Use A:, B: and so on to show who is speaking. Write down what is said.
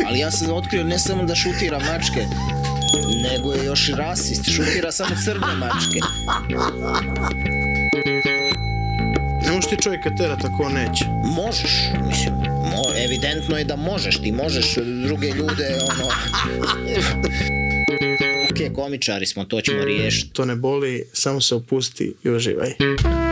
A: Ali ja sam otkrio ne samo da šutira mačke, nego je još i rasist, šutira samo crne mačke.
B: Ne možeš ti čovjeka terat ako on neće.
A: Možeš, mislim, evidentno je da možeš, ti možeš druge ljude, Ok, komičari smo, to ćemo riješiti.
B: To ne boli, samo se opusti i uživaj.